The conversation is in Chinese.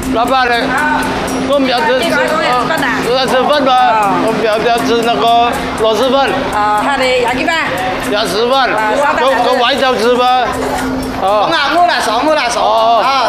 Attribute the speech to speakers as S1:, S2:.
S1: 老板呢？我们要吃要吃饭吗？我们要吃那个螺蛳粉。
S2: 他的牙鸡饭。
S1: 鸭翅饭。有外头吃吗？
S2: 哦。我啦，爽。哦。